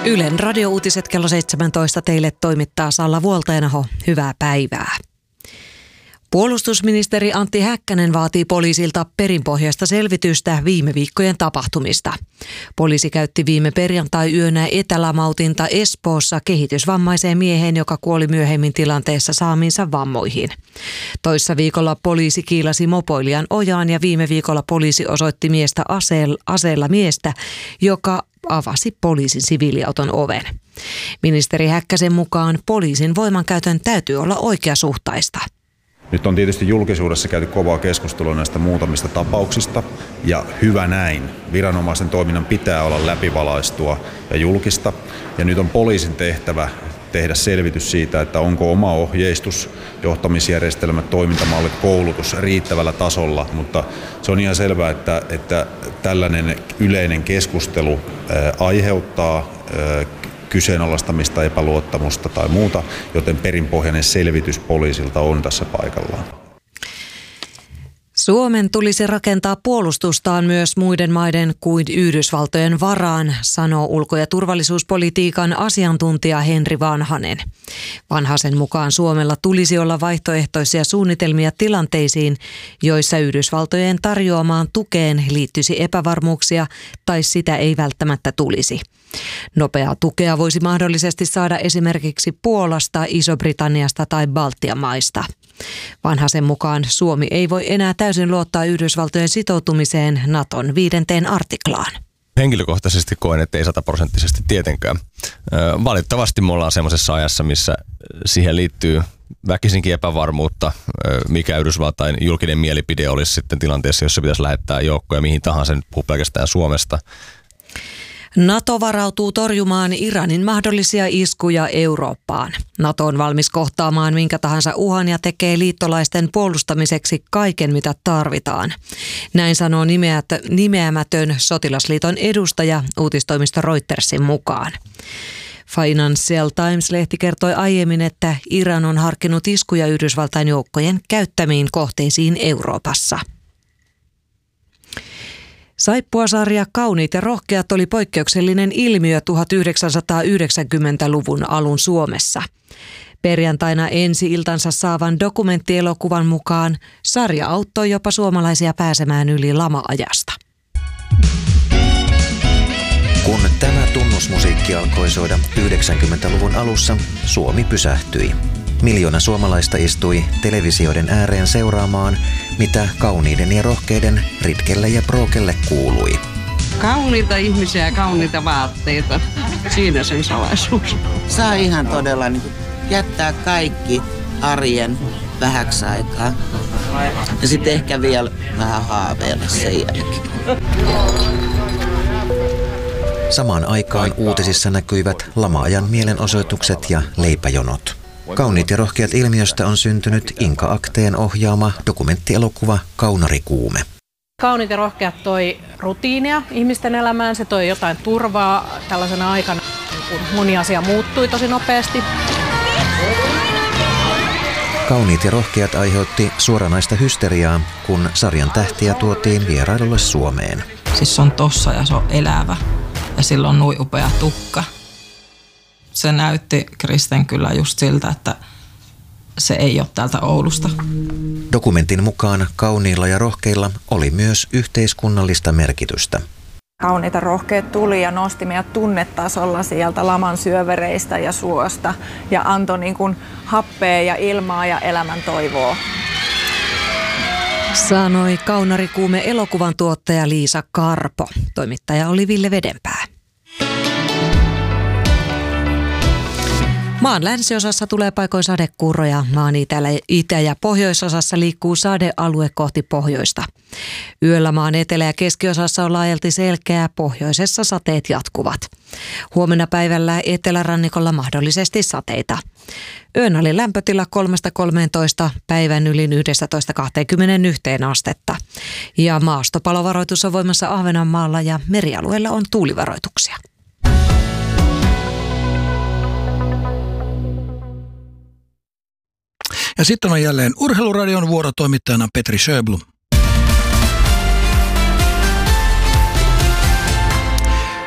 Ylen radiouutiset kello 17 teille toimittaa Salla Vuoltainaho. Hyvää päivää. Puolustusministeri Antti Häkkänen vaatii poliisilta perinpohjaista selvitystä viime viikkojen tapahtumista. Poliisi käytti viime perjantai-yönä etälamautinta Espoossa kehitysvammaiseen mieheen, joka kuoli myöhemmin tilanteessa saamiinsa vammoihin. Toissa viikolla poliisi kiilasi mopoilijan ojaan ja viime viikolla poliisi osoitti aseella miestä, joka avasi poliisin siviiliauton oven. Ministeri Häkkäsen mukaan poliisin voimankäytön täytyy olla oikeasuhtaista. Nyt on tietysti julkisuudessa käyty kovaa keskustelua näistä muutamista tapauksista, ja hyvä näin. Viranomaisen toiminnan pitää olla läpivalaistua ja julkista, ja nyt on poliisin tehtävä tehdä selvitys siitä, että onko oma ohjeistus, johtamisjärjestelmät, toimintamallit, koulutus riittävällä tasolla, mutta se on ihan selvää, että tällainen yleinen keskustelu aiheuttaa kyseenalaistamista, epäluottamusta tai muuta, joten perinpohjainen selvitys poliisilta on tässä paikallaan. Suomen tulisi rakentaa puolustustaan myös muiden maiden kuin Yhdysvaltojen varaan, sanoo ulko- ja turvallisuuspolitiikan asiantuntija Henri Vanhanen. Vanhasen mukaan Suomella tulisi olla vaihtoehtoisia suunnitelmia tilanteisiin, joissa Yhdysvaltojen tarjoamaan tukeen liittyisi epävarmuuksia tai sitä ei välttämättä tulisi. Nopeaa tukea voisi mahdollisesti saada esimerkiksi Puolasta, Iso-Britanniasta tai Baltian maista. Vanhasen mukaan Suomi ei voi enää täysin luottaa Yhdysvaltojen sitoutumiseen Naton 5. artiklaan. Henkilökohtaisesti koen, että ei 100% tietenkään. Valitettavasti me ollaan semmoisessa ajassa, missä siihen liittyy väkisinkin epävarmuutta, mikä Yhdysvaltain julkinen mielipide olisi sitten tilanteessa, jossa pitäisi lähettää joukkoja mihin tahansa, nyt puhuu pelkästään Suomesta. NATO varautuu torjumaan Iranin mahdollisia iskuja Eurooppaan. NATO on valmis kohtaamaan minkä tahansa uhan ja tekee liittolaisten puolustamiseksi kaiken, mitä tarvitaan. Näin sanoo nimeämätön sotilasliiton edustaja uutistoimisto Reutersin mukaan. Financial Times-lehti kertoi aiemmin, että Iran on harkinnut iskuja Yhdysvaltain joukkojen käyttämiin kohteisiin Euroopassa. Saippuasarja Kauniit ja rohkeat oli poikkeuksellinen ilmiö 1990-luvun alun Suomessa. Perjantaina ensi-iltansa saavan dokumenttielokuvan mukaan sarja auttoi jopa suomalaisia pääsemään yli lama-ajasta. Kun tämä tunnusmusiikki alkoi soida 90-luvun alussa, Suomi pysähtyi. Miljoona suomalaista istui televisioiden ääreen seuraamaan, mitä kauniiden ja rohkeiden Ritkelle ja Brokelle kuului. Kauniita ihmisiä ja kauniita vaatteita. Siinä sen salaisuus. Saa ihan todella jättää kaikki arjen vähäksi aikaa. Ja sitten ehkä vielä vähän haaveilla sen jälkeen. Samaan aikaan uutisissa näkyivät lama-ajan mielenosoitukset ja leipäjonot. Kauniit ja rohkeat ilmiöstä on syntynyt Inka Akteen ohjaama dokumenttielokuva Kaunarikuume. Kauniit ja rohkeat toi rutiinia ihmisten elämään, se toi jotain turvaa tällaisena aikana, kun moni asia muuttui tosi nopeasti. Kauniit ja rohkeat aiheutti suoranaista hysteriaa, kun sarjan tähtiä tuotiin vierailulle Suomeen. Siis se on tossa ja se on elävä ja sillä on noin upea tukka. Se näytti Kristen kyllä just siltä, että se ei ole täältä Oulusta. Dokumentin mukaan kauniilla ja rohkeilla oli myös yhteiskunnallista merkitystä. Kauniita rohkeat tuli ja nosti meidät tunnetasolla sieltä laman syövereistä ja suosta ja antoi happea ja ilmaa ja elämän toivoa. Sanoi Kaunarikuume elokuvan tuottaja Liisa Karpo. Toimittaja oli Ville Vedenpää. Maan länsiosassa tulee paikoin sadekuuroja. Maan itä- ja pohjoisosassa liikkuu sadealue kohti pohjoista. Yöllä maan etelä- ja keskiosassa on laajalti selkeää, pohjoisessa sateet jatkuvat. Huomenna päivällä etelärannikolla mahdollisesti sateita. Yön oli lämpötila 3-13, päivän yli 11-21 astetta. Ja maastopalovaroitus on voimassa Ahvenanmaalla ja merialueella on tuulivaroituksia. Ja sitten on jälleen Urheiluradion vuorotoimittajana Petri Sjöblom.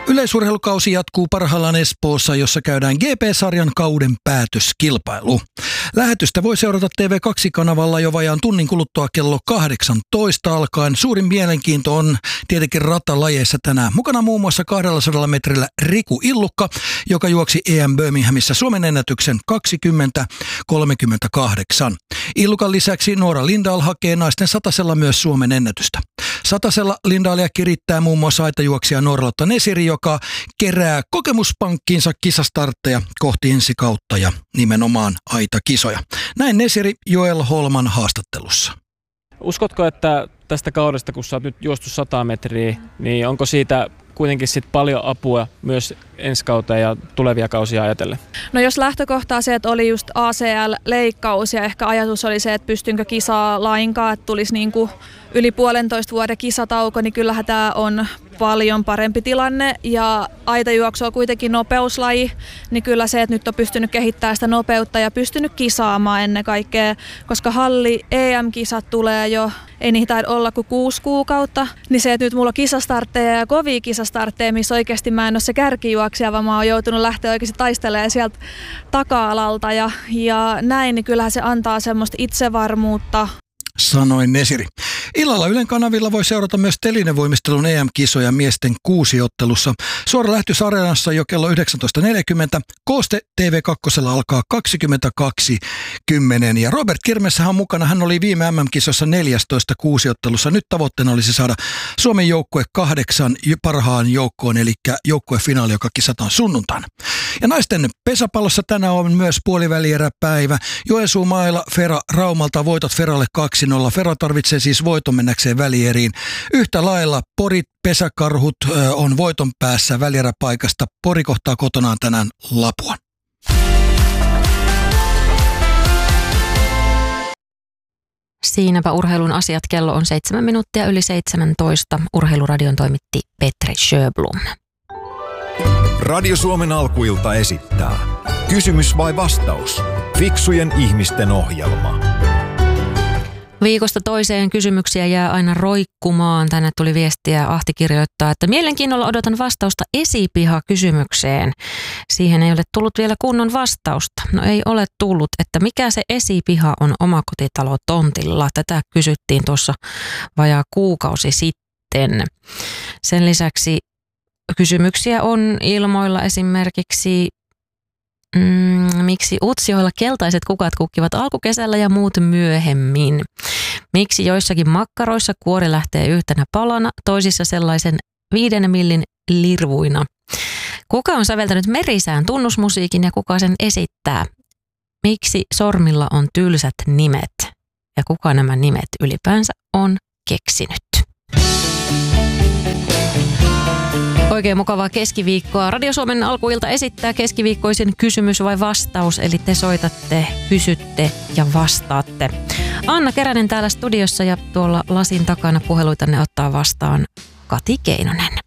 Yleisurheilukausi jatkuu parhaillaan Espoossa, jossa käydään GP-sarjan kauden päätöskilpailu. Lähetystä voi seurata TV2-kanavalla jo vajaan tunnin kuluttua kello 18 alkaen. Suurin mielenkiinto on tietenkin ratalajeissa tänään. Mukana muun muassa 200 metrillä Riku Illukka, joka juoksi EM Birminghamissa Suomen ennätyksen 20:38. Illukan lisäksi Noora Lindahl hakee naisten satasella myös Suomen ennätystä. Satasella Lindahlia kirittää muun muassa aitajuoksija Noora-Lotta Nesiri, joka kerää kokemuspankkiinsa kisastartteja kohti ensi kautta ja nimenomaan aitakisoja. Näin Nesiri Joel Holman haastattelussa. Uskotko, että tästä kaudesta, kun sä oot nyt juostu 100 metriä, niin onko siitä kuitenkin sit paljon apua myös ensi kauteen ja tulevia kausia ajatellen? No jos lähtökohtaa se, että oli just ACL-leikkaus ja ehkä ajatus oli se, että pystynkö kisaa lainkaan, että tulisi niinku yli 1,5 vuoden kisatauko, niin kyllähän tämä on paljon parempi tilanne ja aitajuoksu on kuitenkin nopeuslaji, niin kyllä se, että nyt on pystynyt kehittämään sitä nopeutta ja pystynyt kisaamaan ennen kaikkea, koska halli EM-kisat tulee jo, ei niitä taida olla kuin 6 kuukautta, niin se, että nyt mulla on kisastartteja ja kovia kisastartteja, missä oikeasti mä en ole se kärkijuoksija, vaan mä oon joutunut lähteä oikeasti taistelemaan sieltä taka-alalta ja näin, niin kyllähän se antaa semmoista itsevarmuutta. Sanoi Nesiri. Illalla Ylen kanavilla voi seurata myös telinevoimistelun EM-kisoja miesten 6-ottelussa. Suora lähetys Areenassa jo kello 19.40. Kooste TV2 alkaa 22:10. Ja Robert Kirmessähän on mukana. Hän oli viime MM-kisossa 14 6-ottelussa. Nyt tavoitteena olisi saada Suomen joukkue 8 parhaan joukkoon, eli joukkuefinaali, joka kisataan sunnuntaina. Ja naisten pesäpallossa tänään on myös puolivälieräpäivä. Joensuu Maila Fera Raumalta voitot Feralle 2-0. Fera tarvitsee siis voiton mennäkseen välieriin. Yhtä lailla Porit pesäkarhut on voiton päässä välieräpaikasta. Pori kohtaa kotonaan tänään Lapuan. Siinäpä urheilun asiat. Kello on 7 minuuttia yli 17. Urheiluradion toimitti Petri Sjöblom. Radio Suomen alkuilta esittää Kysymys vai vastaus? Fiksujen ihmisten ohjelma. Viikosta toiseen kysymyksiä jää aina roikkumaan. Tänne tuli viestiä, Ahti kirjoittaa, että mielenkiinnolla odotan vastausta esipiha-kysymykseen. Siihen ei ole tullut vielä kunnon vastausta. No ei ole tullut, että mikä se esipiha on omakotitalo tontilla. Tätä kysyttiin tuossa vajaa kuukausi sitten. Sen lisäksi kysymyksiä on ilmoilla esimerkiksi miksi Utsjoella keltaiset kukat kukkivat alkukesällä ja muut myöhemmin? Miksi joissakin makkaroissa kuori lähtee yhtenä palana, toisissa sellaisen 5 millin lirvuina? Kuka on säveltänyt Merisään tunnusmusiikin ja kuka sen esittää? Miksi sormilla on tylsät nimet? Ja kuka nämä nimet ylipäänsä on keksinyt? Oikein mukavaa keskiviikkoa. Radio Suomen alkuilta esittää keskiviikkoisen kysymys vai vastaus, eli te soitatte, kysytte ja vastaatte. Anna Keränen täällä studiossa ja tuolla lasin takana puheluitanne ottaa vastaan Kati Keinonen.